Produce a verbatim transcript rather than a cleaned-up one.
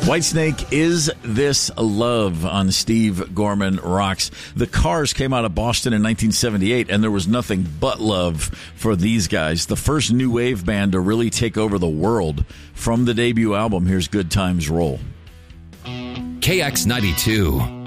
Whitesnake, Is This Love on Steve Gorman Rocks. The Cars came out of Boston in nineteen seventy-eight, and there was nothing but love for these guys. The first new wave band to really take over the world. From the debut album, here's Good Times Roll. K X ninety-two.